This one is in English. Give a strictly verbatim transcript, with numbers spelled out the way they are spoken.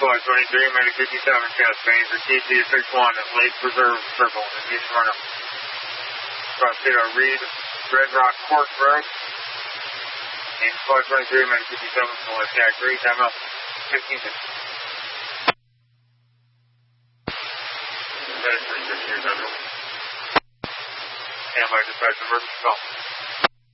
Flight twenty-three, Medic fifty-seven, Cascade, proceed to your six one at Lake Preserve Circle, Indian Runner. Cross state on Reed, Red Rock Court Road. Ames Flight twenty-three, Medic fifty-seven, Flight Tag three, time out, fifteen minutes. Medic twenty-six, here, Central. Stand by, dispatch emergency call.